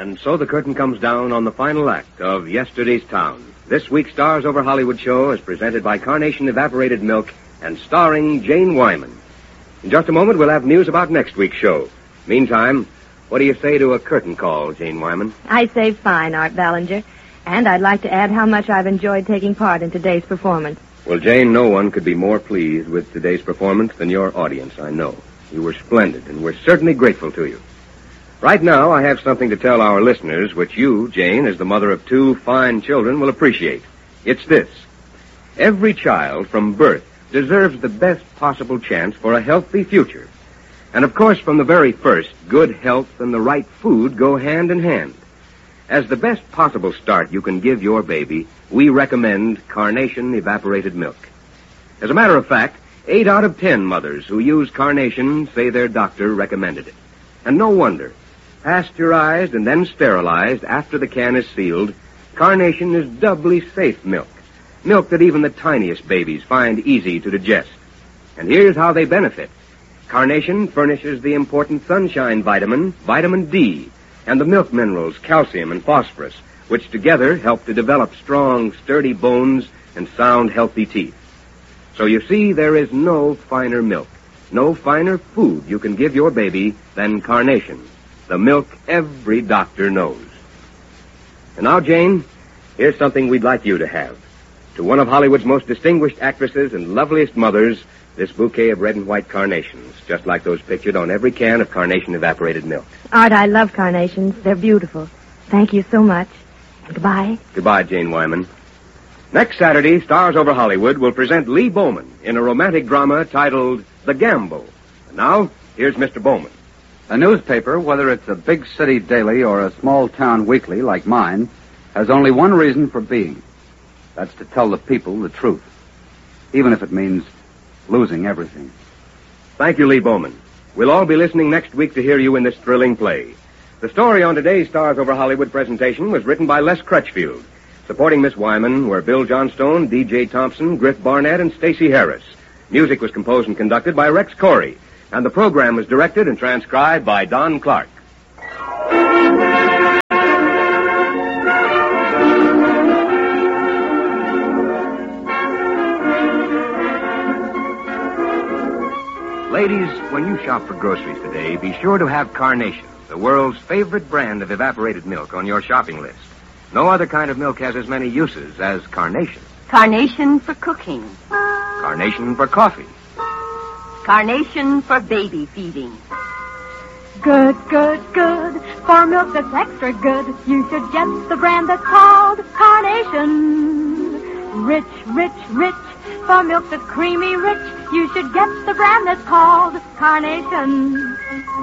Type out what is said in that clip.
And so the curtain comes down on the final act of Yesterday's Town. This week's Stars Over Hollywood show is presented by Carnation Evaporated Milk and starring Jane Wyman. In just a moment, we'll have news about next week's show. Meantime, what do you say to a curtain call, Jane Wyman? I say fine, Art Ballinger. And I'd like to add how much I've enjoyed taking part in today's performance. Well, Jane, no one could be more pleased with today's performance than your audience, I know. You were splendid, and we're certainly grateful to you. Right now, I have something to tell our listeners, which you, Jane, as the mother of two fine children, will appreciate. It's this. Every child from birth deserves the best possible chance for a healthy future. And of course, from the very first, good health and the right food go hand in hand. As the best possible start you can give your baby, we recommend Carnation Evaporated Milk. As a matter of fact, 8 out of 10 mothers who use Carnation say their doctor recommended it. And no wonder. Pasteurized and then sterilized after the can is sealed, Carnation is doubly safe milk. Milk that even the tiniest babies find easy to digest. And here's how they benefit. Carnation furnishes the important sunshine vitamin, vitamin D, and the milk minerals, calcium and phosphorus, which together help to develop strong, sturdy bones and sound, healthy teeth. So you see, there is no finer milk, no finer food you can give your baby than Carnation, the milk every doctor knows. And now, Jane, here's something we'd like you to have. To one of Hollywood's most distinguished actresses and loveliest mothers, this bouquet of red and white carnations, just like those pictured on every can of Carnation Evaporated Milk. Art, I love carnations. They're beautiful. Thank you so much. And goodbye. Goodbye, Jane Wyman. Next Saturday, Stars Over Hollywood will present Lee Bowman in a romantic drama titled The Gamble. And now, here's Mr. Bowman. A newspaper, whether it's a big city daily or a small town weekly like mine, has only one reason for being. That's to tell the people the truth, even if it means losing everything. Thank you, Lee Bowman. We'll all be listening next week to hear you in this thrilling play. The story on today's Stars Over Hollywood presentation was written by Les Crutchfield. Supporting Miss Wyman were Bill Johnstone, D.J. Thompson, Griff Barnett, and Stacey Harris. Music was composed and conducted by Rex Corey. And the program was directed and transcribed by Don Clark. Ladies, when you shop for groceries today, be sure to have Carnation, the world's favorite brand of evaporated milk, on your shopping list. No other kind of milk has as many uses as Carnation. Carnation for cooking. Carnation for coffee. Carnation for baby feeding. Good, good, good. For milk that's extra good, you should get the brand that's called Carnation. Rich, rich, rich. For milk that's creamy rich, you should get the brand that's called Carnation.